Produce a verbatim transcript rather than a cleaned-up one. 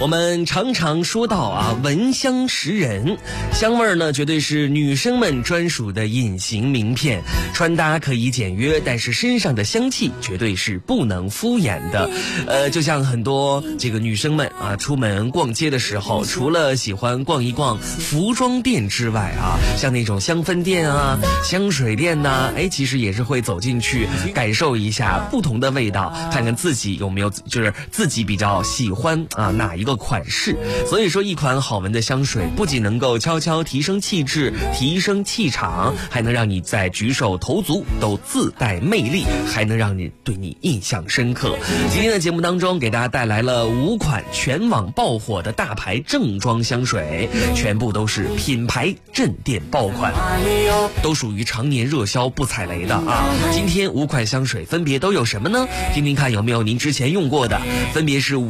我们常常说到啊，闻香识人，香味儿呢绝对是女生们专属的隐形名片。穿搭可以简约，但是身上的香气绝对是不能敷衍的。呃，就像很多这个女生们啊，出门逛街的时候，除了喜欢逛一逛服装店之外啊，像那种香氛店啊、香水店呐、哎，其实也是会走进去感受一下不同的味道，看看自己有没有就是自己比较喜欢啊哪一个款式。所以说，一款好闻的香水不仅能够悄悄提升气质、提升气场，还能让你在举手投足都自带魅力，还能让你对你印象深刻。今天的节目当中，给大家带来了五款全网爆火的大牌正装香水，全部都是品牌镇店爆款，都属于常年热销不踩雷的啊。今天五款香水分别都有什么呢？听听看有没有您之前用过的，分别是